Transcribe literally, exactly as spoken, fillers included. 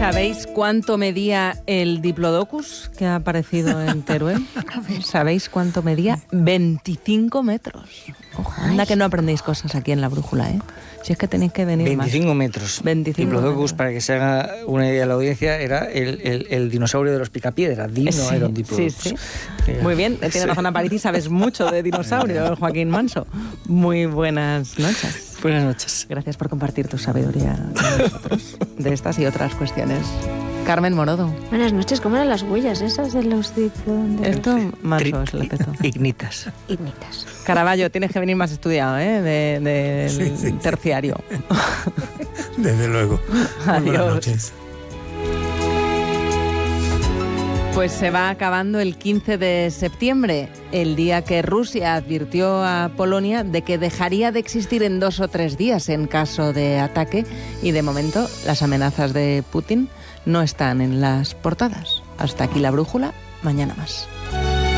¿Sabéis cuánto medía el Diplodocus que ha aparecido en Teruel? ¿Sabéis cuánto medía? veinticinco metros. Ojo, anda que no aprendéis cosas aquí en La Brújula, ¿eh? Si es que tenéis que venir veinticinco más. metros. veinticinco Diplodocus, metros. para que se haga una idea de la audiencia, era el, el, el dinosaurio de los picapiedras. Dino Sí, era un Diplodocus. sí, sí. Muy bien, tienes Sí. razón, Aparici, sabes mucho de dinosaurio, Joaquín Manso. Muy buenas noches. Buenas noches. Gracias por compartir tu sabiduría con nosotros de estas y otras cuestiones. Carmen Morodo. Buenas noches, ¿cómo eran las huellas esas de los diplomas? Esto, Manso, Tri- es el peto. Ignitas. Ignitas. Caraballo, tienes que venir más estudiado, ¿eh? De, de Sí, sí, sí. terciario. Desde luego. Muy buenas Adiós. noches. Pues se va acabando el quince de septiembre, el día que Rusia advirtió a Polonia de que dejaría de existir en dos o tres días en caso de ataque, y de momento las amenazas de Putin no están en las portadas. Hasta aquí La Brújula, mañana más.